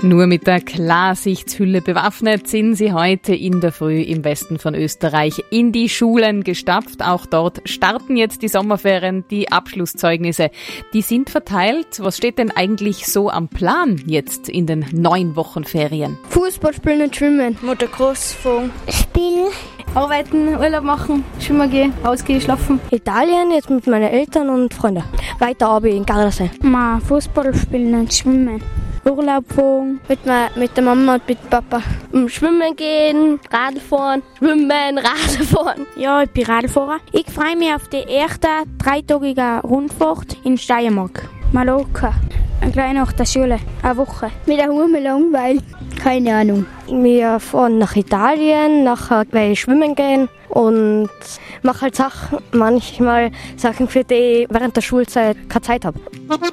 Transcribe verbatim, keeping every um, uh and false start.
Nur mit der Klarsichtshülle bewaffnet sind sie heute in der Früh im Westen von Österreich in die Schulen gestapft. Auch dort starten jetzt die Sommerferien, die Abschlusszeugnisse. Die sind verteilt. Was steht denn eigentlich so am Plan jetzt in den neun Wochen Ferien? Fußball spielen und schwimmen. Motocross fahren. Spielen. Arbeiten, Urlaub machen, schwimmen gehen, ausgehen, schlafen. Italien, jetzt mit meinen Eltern und Freunden. Weiter aber in Gardasee. Ma Fußball spielen und schwimmen. Urlaub fahren. Mit, ma, mit der Mama und mit Papa. Schwimmen gehen, Radl fahren, schwimmen, Radl fahren. Ja, ich bin Radlfahrer. Ich freue mich auf die erste dreitagige Rundfahrt in Steiermark. Mallorca. Gleich nach der Schule. Eine Woche. Mit der Hume langweilig. Keine Ahnung. Wir fahren nach Italien, nachher gleich schwimmen gehen und mache halt Sachen, manchmal Sachen, für die ich während der Schulzeit keine Zeit habe.